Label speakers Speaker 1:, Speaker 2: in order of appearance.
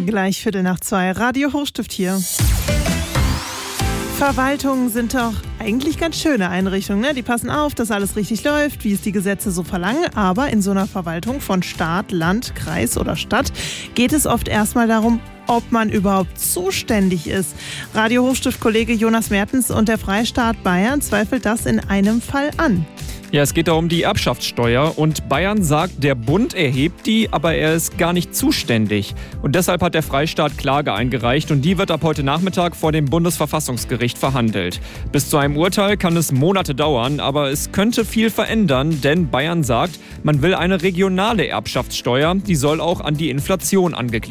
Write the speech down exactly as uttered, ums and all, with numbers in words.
Speaker 1: Gleich Viertel nach zwei. Radio Hochstift hier. Verwaltungen sind doch eigentlich ganz schöne Einrichtungen, ne? Die passen auf, dass alles richtig läuft, wie es die Gesetze so verlangen. Aber in so einer Verwaltung von Staat, Land, Kreis oder Stadt geht es oft erstmal darum, ob man überhaupt zuständig ist. Radio Hochstift-Kollege Jonas Mertens und der Freistaat Bayern zweifelt das in einem Fall an.
Speaker 2: Ja, es geht da um die Erbschaftssteuer und Bayern sagt, der Bund erhebt die, aber er ist gar nicht zuständig. Und deshalb hat der Freistaat Klage eingereicht und die wird ab heute Nachmittag vor dem Bundesverfassungsgericht verhandelt. Bis zu einem Urteil kann es Monate dauern, aber es könnte viel verändern, denn Bayern sagt, man will eine regionale Erbschaftssteuer, die soll auch an die Inflation angeglichen